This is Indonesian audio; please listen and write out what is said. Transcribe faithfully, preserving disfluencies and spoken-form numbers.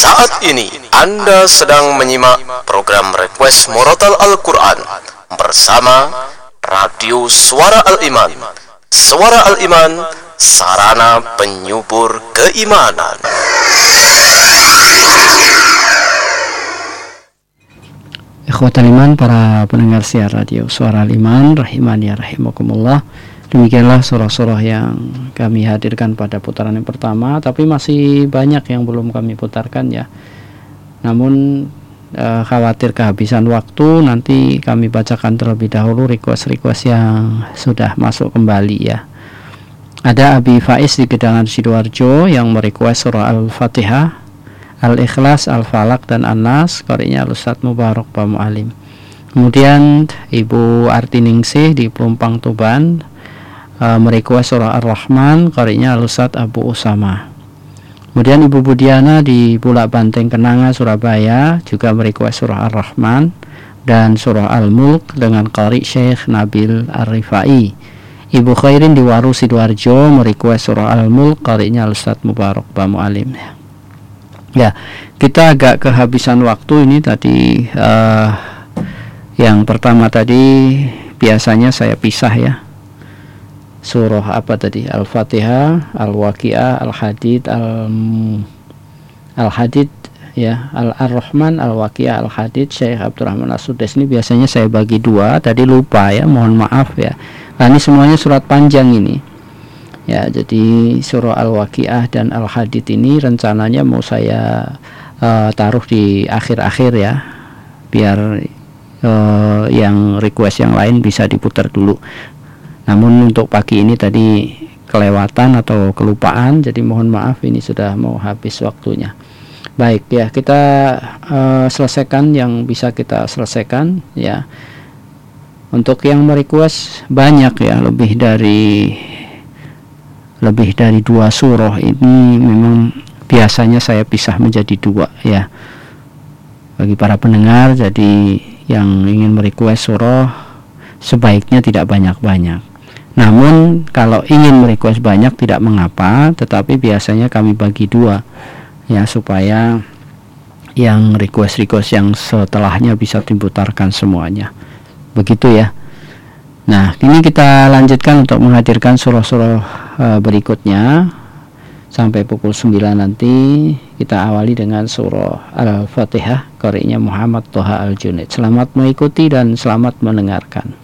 Saat ini Anda sedang menyimak program Request Murotal Al-Quran bersama Radio Suara Al-Iman. Suara Al-Iman, sarana penyubur keimanan. Ikhwatal iman, para pendengar siar radio Suara Al-Iman, rahimani ya rahimakumullah. Demikianlah surah-surah yang kami hadirkan pada putaran yang pertama, tapi masih banyak yang belum kami putarkan ya. Namun eh, khawatir kehabisan waktu, nanti kami bacakan terlebih dahulu request-request yang sudah masuk kembali ya. Ada Abi Faiz di Gedangan Sidoarjo yang merequest surah Al-Fatihah, Al-Ikhlas, Al-Falaq dan An-Nas, qari'nya Al-Ustaz Mubarak Pak Mu'alim. Kemudian Ibu Artiningsih di Pelumpang Tuban Uh, merequest surah Ar-Rahman, qari'nya Al-Ustaz Abu Usama. Kemudian Ibu Budiana di Bulak Banteng Kenanga Surabaya juga merequest surah Ar-Rahman dan surah Al-Mulk dengan qari' Syekh Nabil Ar-Rifai. Ibu Khairin di Waru Sidoarjo merequest surah Al-Mulk, qari'nya Al-Ustaz Mubarak Ba Mu'alim. Ya, kita agak kehabisan waktu ini tadi. Uh, yang pertama tadi biasanya saya pisah ya. Surah apa tadi? Al-Fatihah, Al-Waqi'ah, Al-Hadid, Al Al-Hadid ya, Al-Ar-Rahman, Al-Waqi'ah, Al-Hadid, Syekh Abdurrahman As-Sudais. Ini biasanya saya bagi dua, tadi lupa ya, mohon maaf ya. Nah, ini semuanya surat panjang ini. Ya, jadi surah Al-Waqi'ah dan Al-Hadid ini rencananya mau saya uh, taruh di akhir-akhir ya, biar uh, yang request yang lain bisa diputar dulu. Namun untuk pagi ini tadi kelewatan atau kelupaan, jadi mohon maaf, ini sudah mau habis waktunya. Baik ya, kita uh, selesaikan yang bisa kita selesaikan ya. Untuk yang merequest banyak ya, lebih dari lebih dari dua surah ini memang biasanya saya pisah menjadi dua ya. Bagi para pendengar, jadi yang ingin merequest surah sebaiknya tidak banyak-banyak. Namun kalau ingin merequest banyak tidak mengapa, tetapi biasanya kami bagi dua ya, supaya yang request-request yang setelahnya bisa diputarkan semuanya. Begitu ya. Nah, ini kita lanjutkan untuk menghadirkan surah-surah e, berikutnya sampai pukul sembilan nanti. Kita awali dengan surah Al-Fatihah, qari'nya Muhammad Toha Al-Junaid. Selamat mengikuti dan selamat mendengarkan.